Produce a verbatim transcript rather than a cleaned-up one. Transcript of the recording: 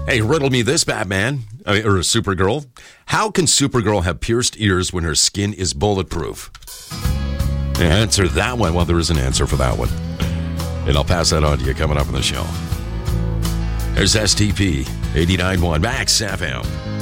Hey, riddle me this, Batman, I mean, or Supergirl. How can Supergirl have pierced ears when her skin is bulletproof? Answer that one. Well, there is an answer for that one. And I'll pass that on to you coming up on the show. There's S T P eighty-nine point one Max F M.